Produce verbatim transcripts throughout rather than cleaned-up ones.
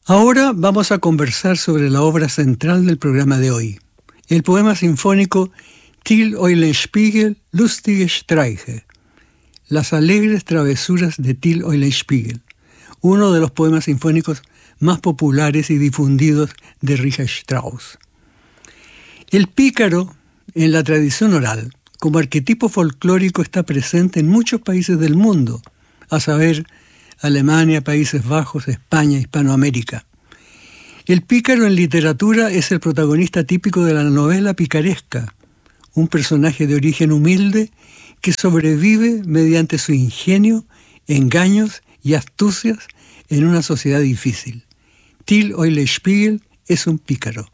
Ahora vamos a conversar sobre la obra central del programa de hoy, el poema sinfónico Till Eulenspiegel lustige Streiche, las alegres travesuras de Till Eulenspiegel, uno de los poemas sinfónicos más populares y difundidos de Richard Strauss. El pícaro, en la tradición oral, como arquetipo folclórico está presente en muchos países del mundo, a saber, Alemania, Países Bajos, España, Hispanoamérica. El pícaro en literatura es el protagonista típico de la novela picaresca, un personaje de origen humilde que sobrevive mediante su ingenio, engaños y astucias en una sociedad difícil. Till Eulenspiegel es un pícaro.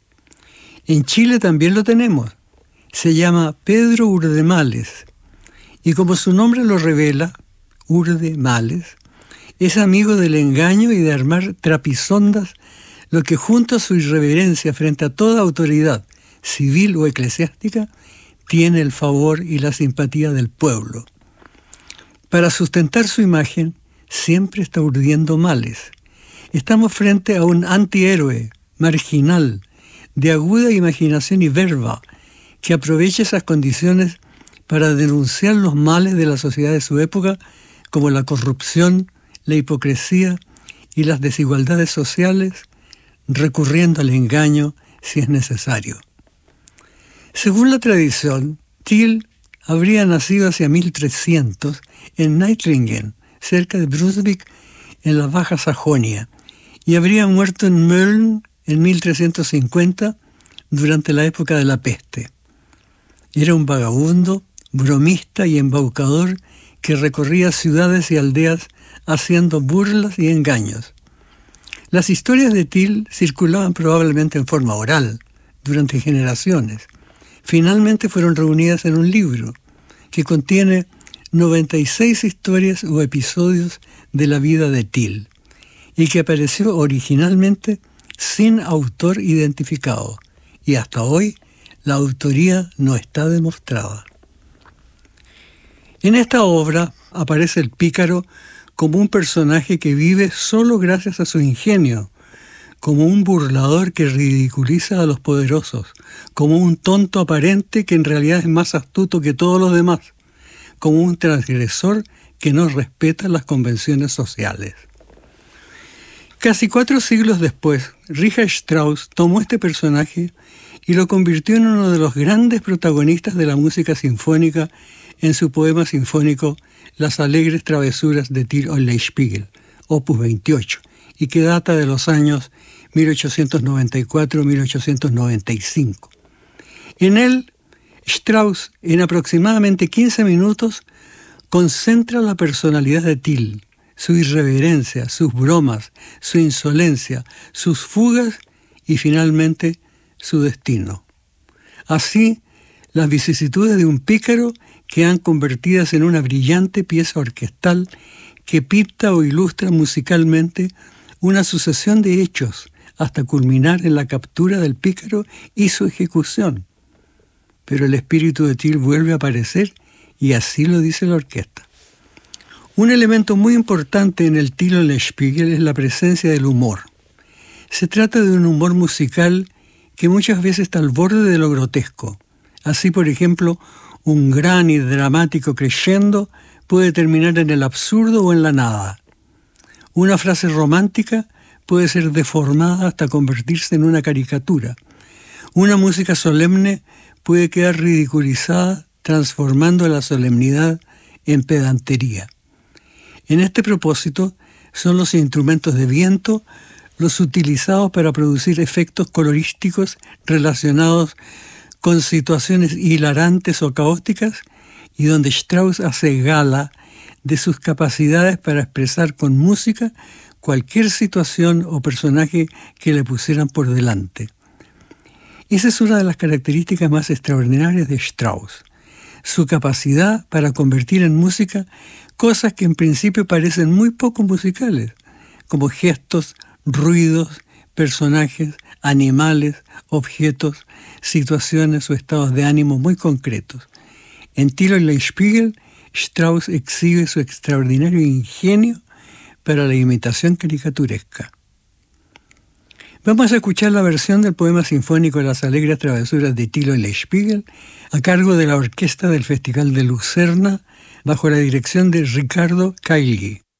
En Chile también lo tenemos. Se llama Pedro Urdemales y como su nombre lo revela, Urdemales, es amigo del engaño y de armar trapisondas, lo que junto a su irreverencia frente a toda autoridad, civil o eclesiástica, tiene el favor y la simpatía del pueblo. Para sustentar su imagen, siempre está urdiendo males. Estamos frente a un antihéroe, marginal, de aguda imaginación y verba, que aprovecha esas condiciones para denunciar los males de la sociedad de su época, como la corrupción, la hipocresía y las desigualdades sociales, recurriendo al engaño si es necesario. Según la tradición, Till habría nacido hacia mil trescientos en Nidlingen, cerca de Brunswick, en la Baja Sajonia, y habría muerto en Mölln en mil trescientos cincuenta durante la época de la peste. Era un vagabundo, bromista y embaucador que recorría ciudades y aldeas haciendo burlas y engaños. Las historias de Till circulaban probablemente en forma oral durante generaciones. Finalmente fueron reunidas en un libro que contiene noventa y seis historias o episodios de la vida de Till y que apareció originalmente sin autor identificado y hasta hoy la autoría no está demostrada. En esta obra aparece el pícaro como un personaje que vive solo gracias a su ingenio, como un burlador que ridiculiza a los poderosos, como un tonto aparente que en realidad es más astuto que todos los demás, como un transgresor que no respeta las convenciones sociales. Casi cuatro siglos después, Richard Strauss tomó este personaje y lo convirtió en uno de los grandes protagonistas de la música sinfónica en su poema sinfónico Las alegres travesuras de Till Eulenspiegel, opus veintiocho, y que data de los años mil ochocientos noventa y cuatro a mil ochocientos noventa y cinco. En él, Strauss, en aproximadamente quince minutos, concentra la personalidad de Till, su irreverencia, sus bromas, su insolencia, sus fugas y finalmente su destino. Así, las vicisitudes de un pícaro quedan convertidas en una brillante pieza orquestal que pinta o ilustra musicalmente una sucesión de hechos hasta culminar en la captura del pícaro y su ejecución. Pero el espíritu de Till vuelve a aparecer y así lo dice la orquesta. Un elemento muy importante en el Till Eulenspiegel es la presencia del humor. Se trata de un humor musical que muchas veces está al borde de lo grotesco. Así, por ejemplo, un gran y dramático crescendo puede terminar en el absurdo o en la nada. Una frase romántica puede ser deformada hasta convertirse en una caricatura. Una música solemne puede quedar ridiculizada, transformando la solemnidad en pedantería. En este propósito, son los instrumentos de viento los utilizados para producir efectos colorísticos relacionados con situaciones hilarantes o caóticas y donde Strauss hace gala de sus capacidades para expresar con música cualquier situación o personaje que le pusieran por delante. Esa es una de las características más extraordinarias de Strauss, su capacidad para convertir en música cosas que en principio parecen muy poco musicales, como gestos, ruidos, personajes, animales, objetos, situaciones o estados de ánimo muy concretos. En Till Eulenspiegel, Strauss exhibe su extraordinario ingenio para la imitación caricaturesca. Vamos a escuchar la versión del poema sinfónico Las alegres travesuras de Tilo Lespiegel, a cargo de la orquesta del Festival de Lucerna, bajo la dirección de Ricardo Cailli.